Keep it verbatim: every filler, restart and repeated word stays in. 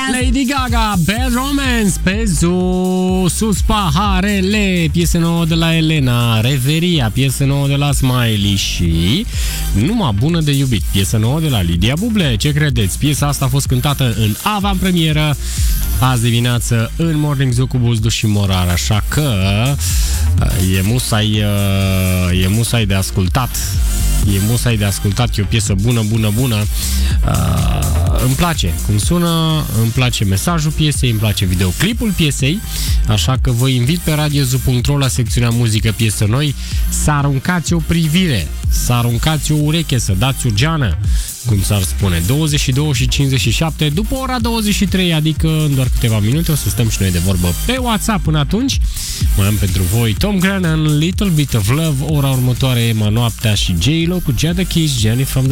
Lady Gaga, Bad Romance, pe Zoo, Sus paharele, piesă nouă de la Elena, Reveria, piesă nouă de la Smiley și Numai bună de iubit, piesă nouă de la Lidia Buble. Ce credeți? Piesa asta a fost cântată în avant-premieră azi dimineață în Morning Zoo cu Buzdu și Morar, așa că e musai, e musai de ascultat. E musai de ascultat, e o piesă bună, bună, bună. Uh, îmi place cum sună, îmi place mesajul piesei, îmi place videoclipul piesei, așa că vă invit pe radiozu punct ro la secțiunea muzică piesă noi să aruncați o privire, să aruncați o ureche, să dați o geană, cum s-ar spune. douăzeci și două și cincizeci și șapte, după ora douăzeci și trei, adică în doar câteva minute, o să stăm și noi de vorbă pe WhatsApp. Până atunci mai am pentru voi Tom Grennan, Little Bit of Love, ora următoare Emma Noaptea și J-Lo cu Jada Kiss, Jenny from the